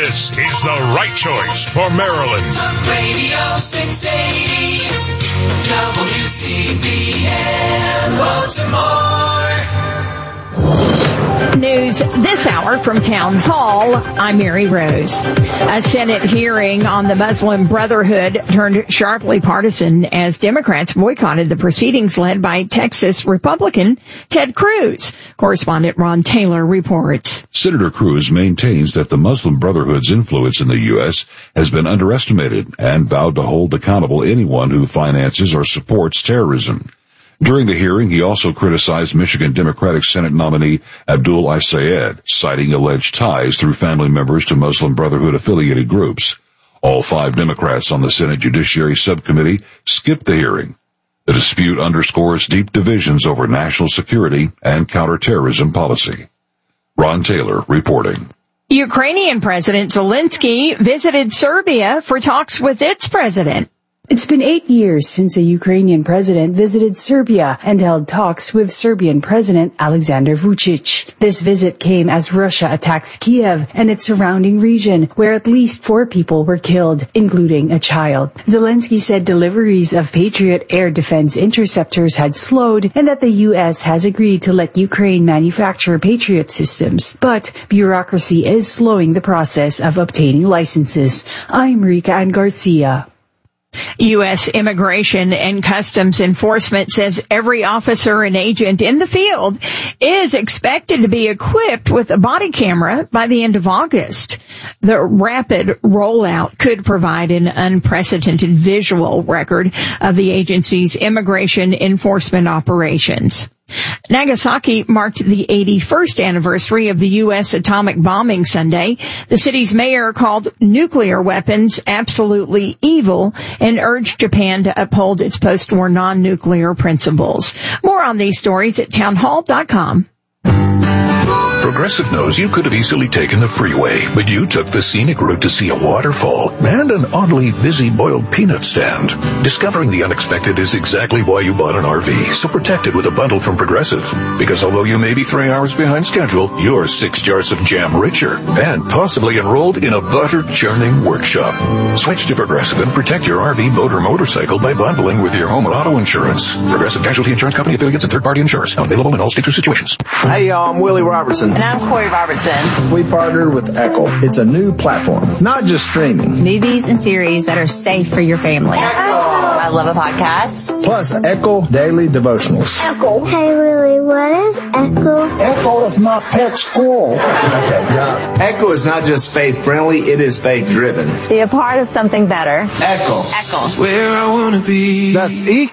This is the right choice for Maryland. Talk Radio 680 WCBM Baltimore. News this hour from Town Hall. I'm Mary Rose. A Senate hearing on the Muslim Brotherhood turned sharply partisan as Democrats boycotted the proceedings led by Texas Republican Ted Cruz. Correspondent Ron Taylor reports. Senator Cruz maintains that the Muslim Brotherhood's influence in the U.S. has been underestimated and vowed to hold accountable anyone who finances or supports terrorism. During the hearing, he also criticized Michigan Democratic Senate nominee Abdul Al-Sayed, citing alleged ties through family members to Muslim Brotherhood-affiliated groups. All 5 Democrats on the Senate Judiciary Subcommittee skipped the hearing. The dispute underscores deep divisions over national security and counterterrorism policy. Ron Taylor reporting. Ukrainian President Zelensky visited Serbia for talks with its president. It's been 8 years since a Ukrainian president visited Serbia and held talks with Serbian President Alexander Vučić. This visit came as Russia attacks Kiev and its surrounding region, where at least 4 people were killed, including a child. Zelensky said deliveries of Patriot air defense interceptors had slowed and that the U.S. has agreed to let Ukraine manufacture Patriot systems. But bureaucracy is slowing the process of obtaining licenses. I'm Rika Ann Garcia. U.S. Immigration and Customs Enforcement says every officer and agent in the field is expected to be equipped with a body camera by the end of August. The rapid rollout could provide an unprecedented visual record of the agency's immigration enforcement operations. Nagasaki marked the 81st anniversary of the U.S. atomic bombing Sunday. The city's mayor called nuclear weapons absolutely evil and urged Japan to uphold its post-war non-nuclear principles. More on these stories at townhall.com. Progressive knows you could have easily taken the freeway, but you took the scenic route to see a waterfall and an oddly busy boiled peanut stand. Discovering the unexpected is exactly why you bought an RV, so protect it with a bundle from Progressive. Because although you may be 3 hours behind schedule, you're 6 jars of jam richer and possibly enrolled in a butter-churning workshop. Switch to Progressive and protect your RV, boat, or motorcycle by bundling with your home and auto insurance. Progressive Casualty Insurance Company, affiliates, and third-party insurers. Now available in all states or situations. Hey, I'm Willie Robertson. And I'm Corey Robertson. We partnered with Echo. It's a new platform, not just streaming. Movies and series that are safe for your family. Echo. I love a podcast. Plus Echo Daily Devotionals. Echo. Hey, Willie, what is Echo? Echo is my pet squirrel. Okay, John. Echo is not just faith-friendly, it is faith-driven. Be a part of something better. Echo. Echo. Where I want to be. That's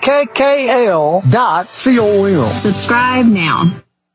EKKL.com. Subscribe now.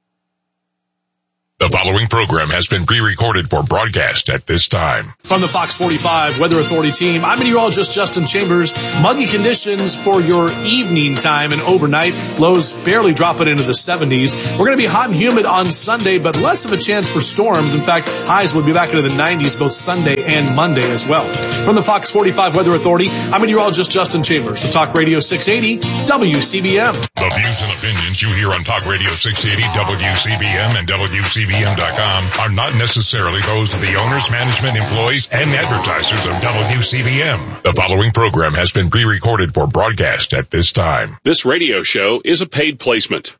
The following program has been pre-recorded for broadcast at this time. From the Fox 45 Weather Authority team, I'm meteorologist Justin Chambers. Muggy conditions for your evening time and overnight. Lows barely dropping into the 70s. We're going to be hot and humid on Sunday, but less of a chance for storms. In fact, highs will be back into the 90s both Sunday and Monday as well. From the Fox 45 Weather Authority, I'm meteorologist Justin Chambers. To Talk Radio 680 WCBM. The views and opinions you hear on Talk Radio 680 WCBM and WCBM.com are not necessarily those of the owners, management, employees, and advertisers of WCBM. The following program has been pre-recorded for broadcast at this time. This radio show is a paid placement.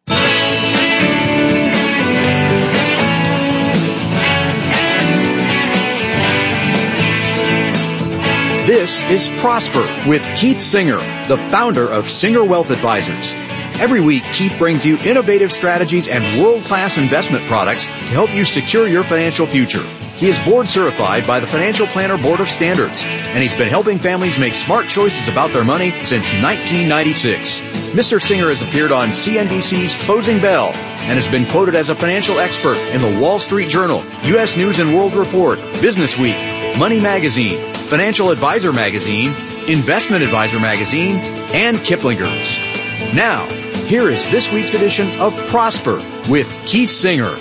This is Prosper with Keith Singer, the founder of Singer Wealth Advisors. Every week, Keith brings you innovative strategies and world-class investment products to help you secure your financial future. He is board certified by the Financial Planner Board of Standards, and he's been helping families make smart choices about their money since 1996. Mr. Singer has appeared on CNBC's Closing Bell and has been quoted as a financial expert in the Wall Street Journal, U.S. News and World Report, Business Week, Money Magazine, Financial Advisor Magazine, Investment Advisor Magazine, and Kiplinger's. Now, here is this week's edition of Prosper with Keith Singer.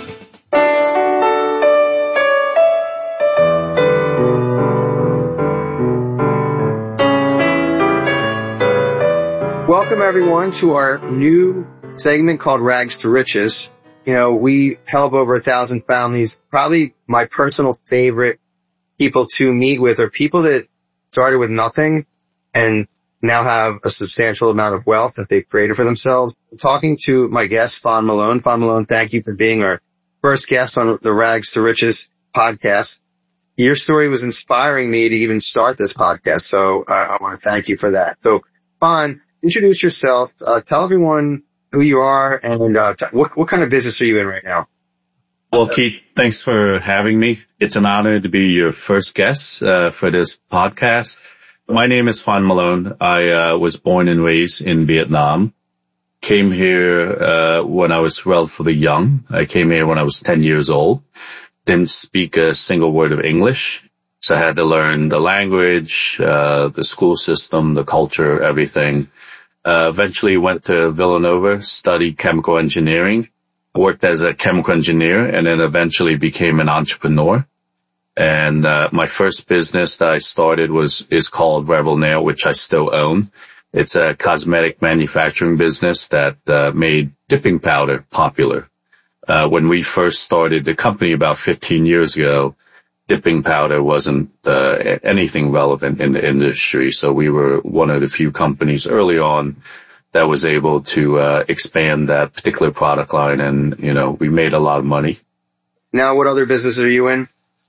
Welcome everyone to our new segment called Rags to Riches. You know, we help over 1,000 families. Probably my personal favorite people to meet with are people that started with nothing and now have a substantial amount of wealth that they've created for themselves. I'm talking to my guest, Fawn Malone. Fawn Malone, thank you for being our first guest on the Rags to Riches podcast. Your story was inspiring me to even start this podcast, so I want to thank you for that. So, Fawn, introduce yourself. Tell everyone who you are and what kind of business are you in right now? Well, Keith, thanks for having me. It's an honor to be your first guest for this podcast. My name is Fawn Malone. I was born and raised in Vietnam. Came here when I was relatively young. I came here when I was 10 years old. Didn't speak a single word of English, so I had to learn the language, the school system, the culture, everything. Eventually went to Villanova, studied chemical engineering, worked as a chemical engineer, and then eventually became an entrepreneur. And my first business that I started is called Revel Nail, which I still own. It's a cosmetic manufacturing business that made dipping powder popular. When we first started the company about 15 years ago, dipping powder wasn't anything relevant in the industry. So we were one of the few companies early on that was able to expand that particular product line, and we made a lot of money. Now, what other businesses are you in?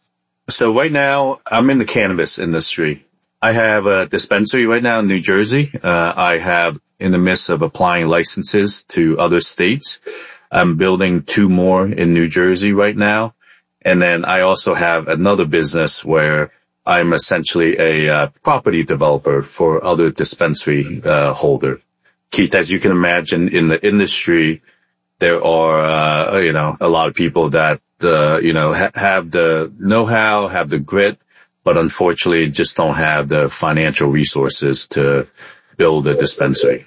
So right now, I'm in the cannabis industry. I have a dispensary right now in New Jersey. I have in the midst of applying licenses to other states. I'm building 2 more in New Jersey right now. And then I also have another business where I'm essentially a property developer for other dispensary holder. Keith, as you can imagine, in the industry, there are, a lot of people that have the know-how, have the grit, but unfortunately just don't have the financial resources to build a dispensary.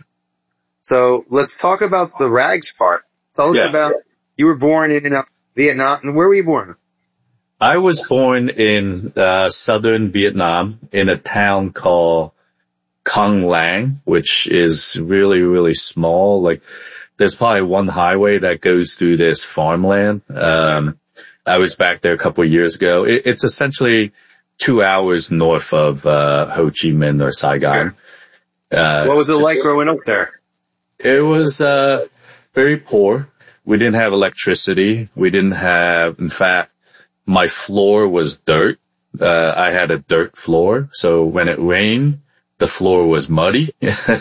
So let's talk about the rags part. Tell us about, you were born in Vietnam. Where were you born? I was born in southern Vietnam in a town called Con Lang, which is really, really small. Like, there's probably one highway that goes through this farmland. I was back there a couple of years ago. It's essentially 2 hours north of Ho Chi Minh or Saigon. What was it like growing up there? It was very poor. We didn't have electricity. We didn't have, in fact, my floor was dirt. I had a dirt floor, so when it rained, the floor was muddy.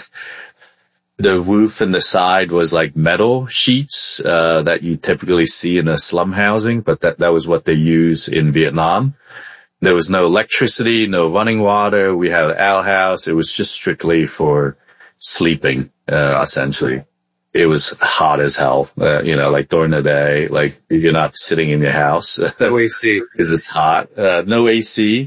The roof and the side was like metal sheets that you typically see in a slum housing, but that was what they use in Vietnam. There was no electricity, no running water. We had an outhouse. It was just strictly for sleeping, essentially. It was hot as hell, like during the day, like you're not sitting in your house. No AC. Because it's hot. No AC.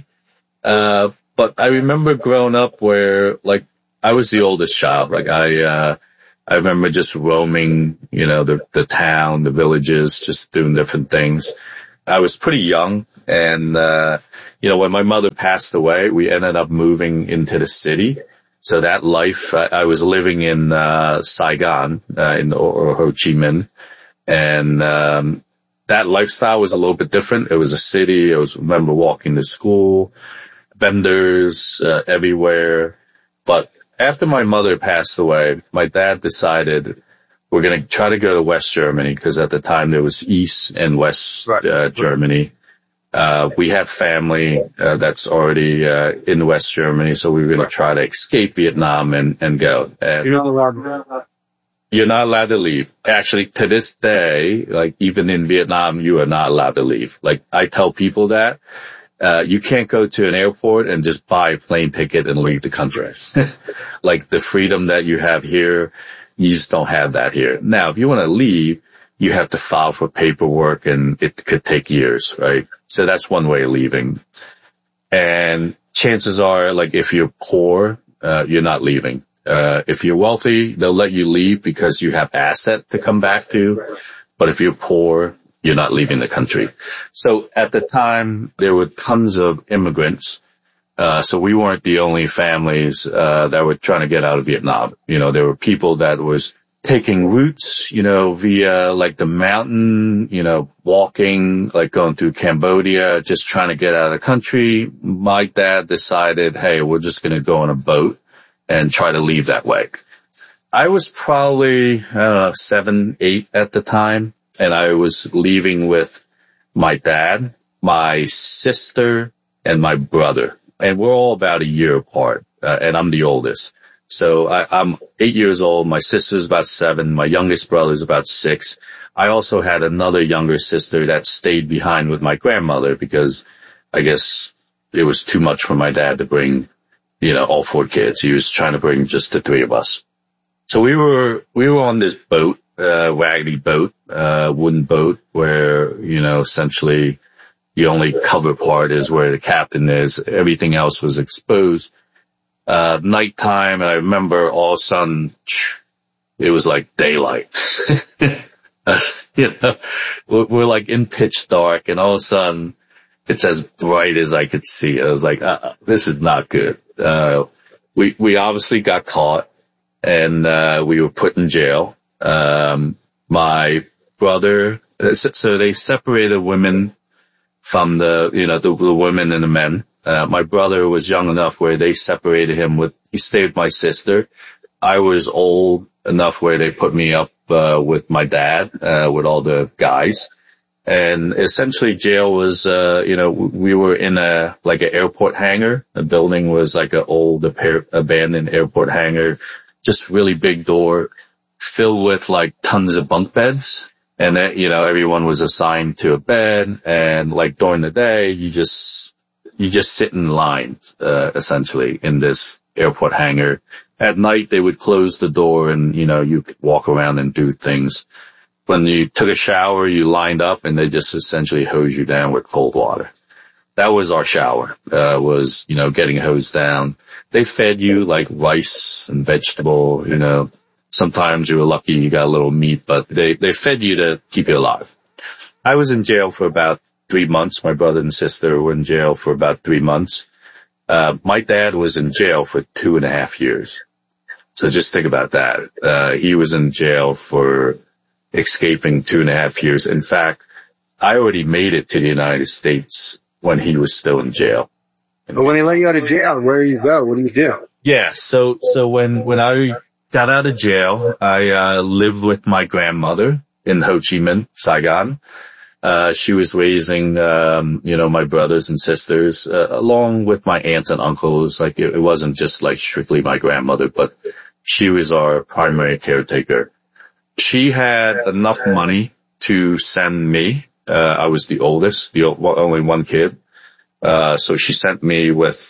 But I remember growing up where, like, I was the oldest child. Like, I remember just roaming, the town, the villages, just doing different things. I was pretty young. And, when my mother passed away, we ended up moving into the city. So that life, I was living in Saigon, or Ho Chi Minh, and that lifestyle was a little bit different. It was a city. I remember walking to school, vendors everywhere. But after my mother passed away, my dad decided we're going to try to go to West Germany, because at the time there was East and West Germany. We have family that's already in West Germany, so we were going to try to escape Vietnam and go. You're not allowed. You're not allowed to leave. Actually, to this day, like even in Vietnam, you are not allowed to leave. Like, I tell people that you can't go to an airport and just buy a plane ticket and leave the country. Like, the freedom that you have here, you just don't have that here. Now, if you want to leave, you have to file for paperwork, and it could take years, right? So that's one way of leaving. And chances are, like, if you're poor, you're not leaving. If you're wealthy, they'll let you leave because you have asset to come back to. But if you're poor, you're not leaving the country. So at the time, there were tons of immigrants. So we weren't the only families that were trying to get out of Vietnam. There were people that was taking routes, via like the mountain, walking, like going through Cambodia, just trying to get out of the country. My dad decided, hey, we're just going to go on a boat and try to leave that way. I was probably, 7, 8 at the time, and I was leaving with my dad, my sister, and my brother. And we're all about a year apart, and I'm the oldest. So I'm 8 years old. My sister's about 7. My youngest brother's about 6. I also had another younger sister that stayed behind with my grandmother because I guess it was too much for my dad to bring, all 4 kids. He was trying to bring just the 3 of us. So we were on this boat, raggedy boat, wooden boat where, essentially the only cover part is where the captain is. Everything else was exposed. Nighttime, and I remember all of a sudden, it was like daylight. We're like in pitch dark, and all of a sudden, it's as bright as I could see. I was like, this is not good. We obviously got caught, and we were put in jail. My brother, so they separated women from the women and the men. My brother was young enough where they separated him he stayed with my sister. I was old enough where they put me up, with my dad, with all the guys. And essentially jail was, we were in an airport hangar. The building was like an old abandoned airport hangar, just really big door filled with like tons of bunk beds. And then, everyone was assigned to a bed, and like during the day, you just sit in lines, essentially in this airport hangar. At night, they would close the door and, you could walk around and do things. When you took a shower, you lined up and they just essentially hose you down with cold water. That was our shower, getting hosed down. They fed you like rice and vegetable, sometimes you were lucky you got a little meat, but they fed you to keep you alive. I was in jail for about 3 months. My brother and sister were in jail for about 3 months. My dad was in jail for 2.5 years. So just think about that. He was in jail for escaping 2.5 years. In fact, I already made it to the United States when he was still in jail. But when they let you out of jail, where do you go? What do you do? Yeah. So when I got out of jail, I lived with my grandmother in Ho Chi Minh, Saigon. She was raising, my brothers and sisters, along with my aunts and uncles. Like it wasn't just like strictly my grandmother, but she was our primary caretaker. She had enough money to send me. I was the oldest, only one kid. So she sent me with,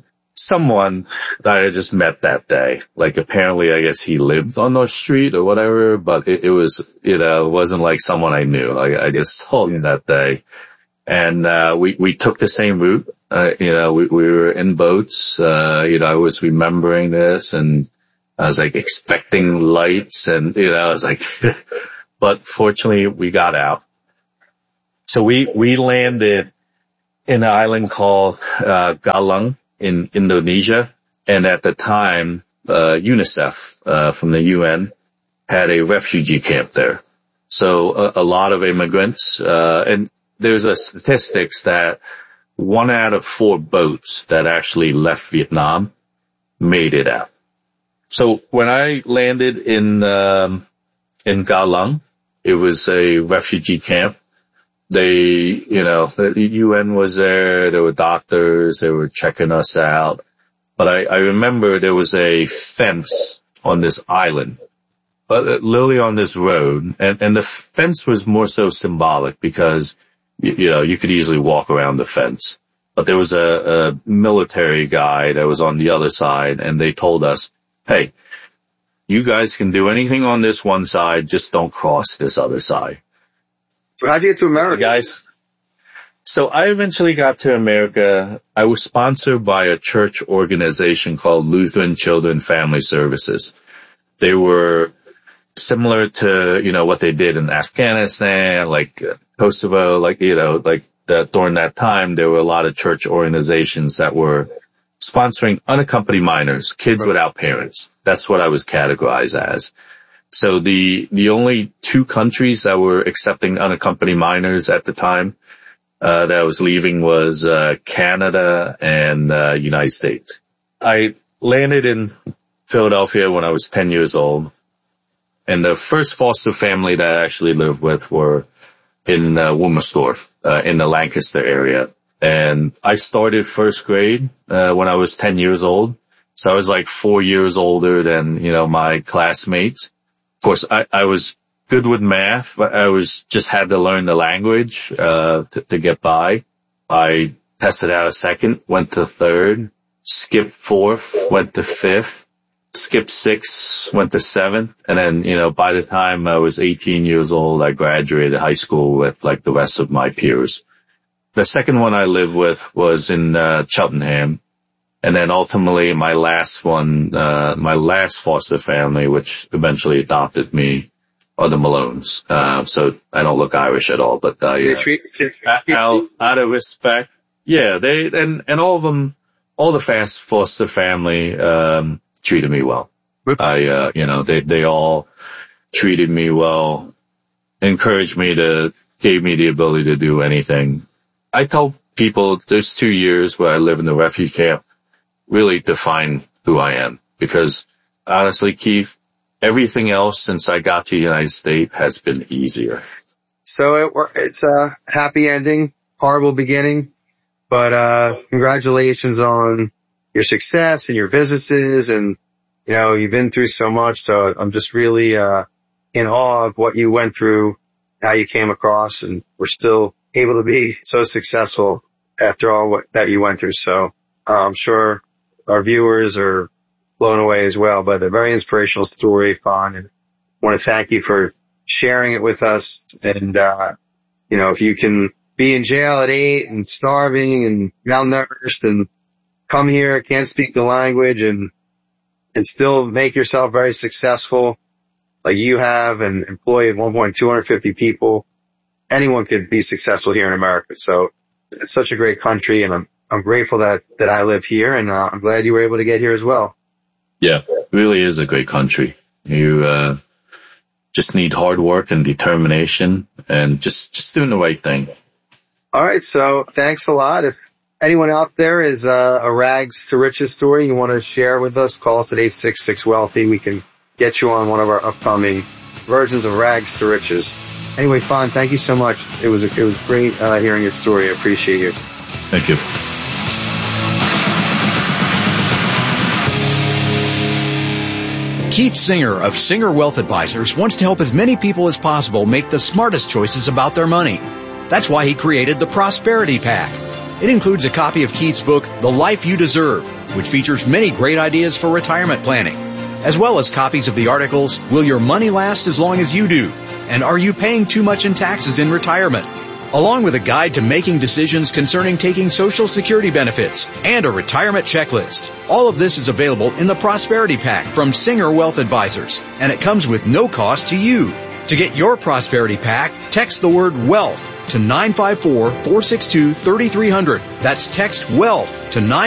someone that I just met that day. Like apparently, I guess he lived on our street or whatever, but it was, it wasn't like someone I knew. I just saw him that day. And, we took the same route. We were in boats. I was remembering this and I was like expecting lights and, I was like, but fortunately we got out. So we landed in an island called, Galang in Indonesia. And at the time, UNICEF, from the UN had a refugee camp there. So a lot of immigrants, and there's a statistics that 1 out of 4 boats that actually left Vietnam made it out. So when I landed in Galang, it was a refugee camp. The UN was there were doctors, they were checking us out. But I remember there was a fence on this island, but literally on this road. And the fence was more so symbolic because, you could easily walk around the fence. But there was a military guy that was on the other side and they told us, hey, you guys can do anything on this one side, just don't cross this other side. So how'd you get to America? Guys, so I eventually got to America. I was sponsored by a church organization called Lutheran Children Family Services. They were similar to, what they did in Afghanistan, like Kosovo, during that time, there were a lot of church organizations that were sponsoring unaccompanied minors, kids without parents. That's what I was categorized as. So the only two countries that were accepting unaccompanied minors at the time that I was leaving was Canada and United States. I landed in Philadelphia when I was 10 years old, and the first foster family that I actually lived with were in Wilmersdorf, in the Lancaster area. And I started first grade when I was 10 years old. So I was like 4 years older than, my classmates. Of course, I was good with math, but I just had to learn the language to get by. I tested out a second, went to third, skipped fourth, went to fifth, skipped sixth, went to seventh, and then, by the time I was 18 years old, I graduated high school with like the rest of my peers. The second one I lived with was in Cheltenham, and then ultimately my last foster family, which eventually adopted me, are the Malones. So I don't look Irish at all, but out of respect, yeah, and all of them, all the foster family treated me well. They all treated me well, encouraged me gave me the ability to do anything. I tell people those 2 years where I live in the refugee camp really define who I am, because honestly, Keith, everything else since I got to the United States has been easier. So it's a happy ending, horrible beginning, but congratulations on your success and your businesses, and you've been through so much. So I'm just really in awe of what you went through, how you came across, and we're still able to be so successful after all that you went through. So I'm sure our viewers are blown away as well by the very inspirational story, Fawn, and I want to thank you for sharing it with us. And, if you can be in jail at 8 and starving and malnourished and come here, can't speak the language, and still make yourself very successful like you have, and employ 1,250 people, anyone could be successful here in America. So it's such a great country, and I'm grateful that I live here, and I'm glad you were able to get here as well. Yeah, it really is a great country. You just need hard work and determination and just doing the right thing. All right, so thanks a lot. If anyone out there is a rags to riches story you want to share with us, call us at 866-WEALTHY. We can get you on one of our upcoming versions of Rags to Riches. Anyway, Fawn, thank you so much. It was great hearing your story. I appreciate you. Thank you. Keith Singer of Singer Wealth Advisors wants to help as many people as possible make the smartest choices about their money. That's why he created the Prosperity Pack. It includes a copy of Keith's book, The Life You Deserve, which features many great ideas for retirement planning, as well as copies of the articles, Will Your Money Last as Long as You Do? And Are You Paying Too Much in Taxes in Retirement? Along with a guide to making decisions concerning taking Social Security benefits and a retirement checklist. All of this is available in the Prosperity Pack from Singer Wealth Advisors, and it comes with no cost to you. To get your Prosperity Pack, text the word WEALTH to 954-462-3300. That's text WEALTH to 954-462-3300.